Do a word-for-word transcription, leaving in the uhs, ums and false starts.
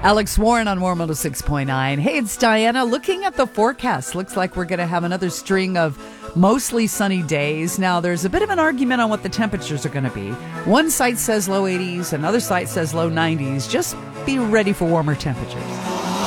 Alex Warren on Warm one oh six point nine. Hey, it's Diana. Looking at the forecast, looks like we're going to have another string of mostly sunny days. Now, there's a bit of an argument on what the temperatures are going to be. One site says low eighties, another site says low nineties. Just be ready for warmer temperatures.